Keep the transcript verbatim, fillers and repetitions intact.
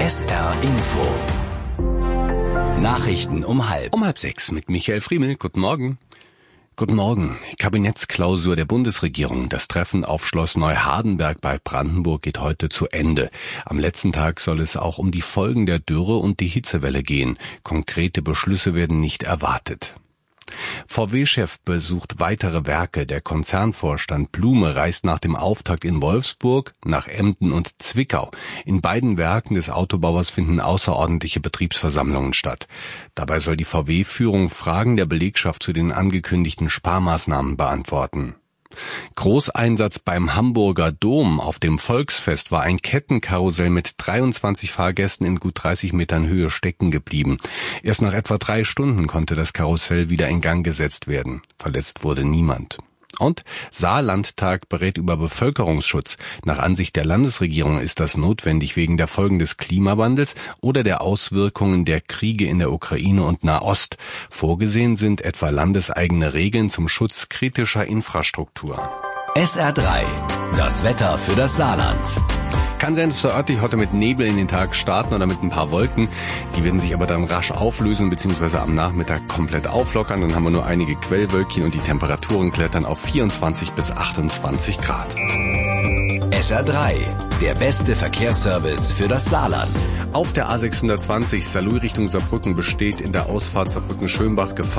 S R Info. Nachrichten um halb. Um halb sechs mit Michael Friemel. Guten Morgen. Guten Morgen. Kabinettsklausur der Bundesregierung. Das Treffen auf Schloss Neuhardenberg bei Brandenburg geht heute zu Ende. Am letzten Tag soll es auch um die Folgen der Dürre und die Hitzewelle gehen. Konkrete Beschlüsse werden nicht erwartet. V W-Chef besucht weitere Werke. Der Konzernvorstand Blume reist nach dem Auftakt in Wolfsburg nach Emden und Zwickau. In beiden Werken des Autobauers finden außerordentliche Betriebsversammlungen statt. Dabei soll die V W-Führung Fragen der Belegschaft zu den angekündigten Sparmaßnahmen beantworten. Großeinsatz beim Hamburger Dom. Auf dem Volksfest war ein Kettenkarussell mit dreiundzwanzig Fahrgästen in gut dreißig Metern Höhe stecken geblieben. Erst nach etwa drei Stunden konnte das Karussell wieder in Gang gesetzt werden. Verletzt wurde niemand. Und Saarlandtag berät über Bevölkerungsschutz. Nach Ansicht der Landesregierung ist das notwendig wegen der Folgen des Klimawandels oder der Auswirkungen der Kriege in der Ukraine und Nahost. Vorgesehen sind etwa landeseigene Regeln zum Schutz kritischer Infrastruktur. S R drei. Das Wetter für das Saarland. Kann sein, dass wir örtlich heute mit Nebel in den Tag starten oder mit ein paar Wolken. Die werden sich aber dann rasch auflösen bzw. am Nachmittag komplett auflockern. Dann haben wir nur einige Quellwölkchen und die Temperaturen klettern auf vierundzwanzig bis achtundzwanzig Grad. S R drei. Der beste Verkehrsservice für das Saarland. Auf der A sechshundertzwanzig Saarlouis Richtung Saarbrücken besteht in der Ausfahrt Saarbrücken-Schönbach Gefahr